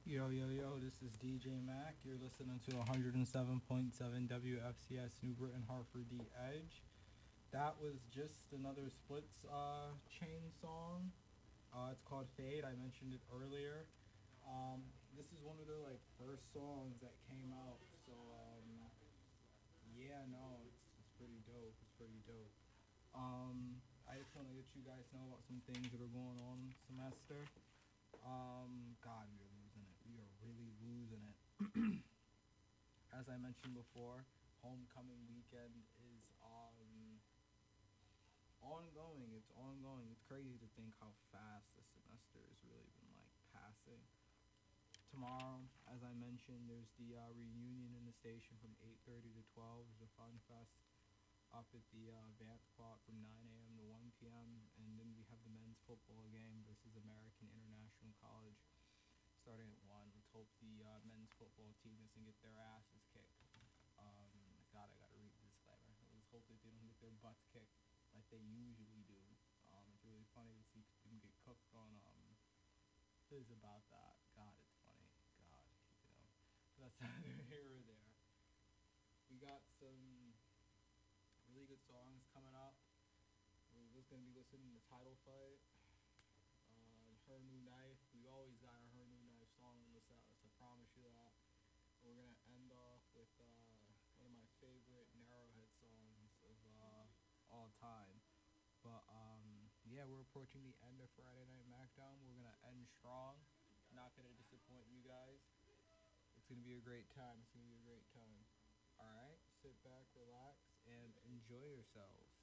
Yo, yo, yo, this is DJ Mac. You're listening to 107.7 WFCS New Britain Hartford The Edge. That was just another Splits chain song. It's called Fade. I mentioned it earlier. This is one of their like first songs that came out. So yeah, no, it's pretty dope. It's pretty dope. I just want to let you guys know about some things that are going on this semester. God, we are losing it. We are really losing it. As I mentioned before, homecoming weekend is ongoing. It's ongoing. It's crazy to think how fast the semester has really been like passing. Tomorrow, as I mentioned, there's the reunion in the station from 8:30 to 12. There's a fun fest up at the Vance Plot from 9 a.m. to 1 p.m. And then we have the men's football game versus American International College starting at 1. Let's hope the men's football team doesn't get their asses kicked. God, I gotta read the disclaimer. Let's hope that they don't get their butts kicked like they usually do. It's really funny to see them get cooked on fizz about that. God, it's funny. God, you know. That's neither here or there. We got some really good songs coming up. We're just gonna be listening to Title Fight, Her New Knife. We always got a Her New Knife song in this out, so I promise you that. We're gonna end off with one of my favorite Narrowhead songs of all time. But yeah, we're approaching the end of Friday Night Macdown. We're gonna end strong. Not gonna disappoint you guys. It's gonna be a great time. It's gonna be a great time. All right, sit back, relax, and enjoy yourselves.